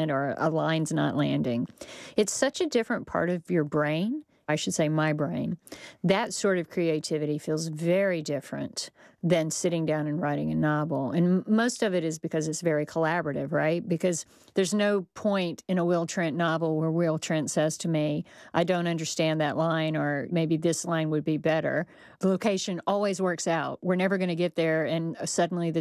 it or a line's not landing. It's such a different part of your brain. I should say my brain. That sort of creativity feels very different than sitting down and writing a novel. And most of it is because it's very collaborative, right? Because there's no point in a Will Trent novel where Will Trent says to me, I don't understand that line, or maybe this line would be better. The location always works out. We're never going to get there and suddenly the